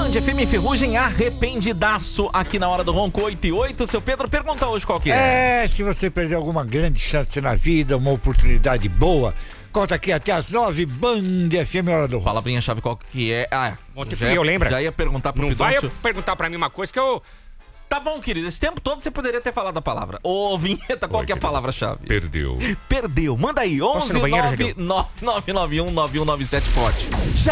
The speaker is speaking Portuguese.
Band FM Ferrugem, arrependidaço aqui na Hora do Ronco 8 e 8. Seu Pedro, pergunta hoje qual que é. Se você perder alguma grande chance na vida, uma oportunidade boa, conta aqui até as 9, Band FM Hora do Ronco. Palavrinha-chave qual que é? Ontem fui eu, lembra? Já ia perguntar pro Não vai Pidoncio. perguntar pra mim uma coisa que eu... Tá bom, querido, esse tempo todo você poderia ter falado a palavra. Ô, Vinheta, qual que é a palavra-chave? Perdeu. Perdeu. Manda aí, Posso ir 11 no banheiro, 9 9991 9197 pode.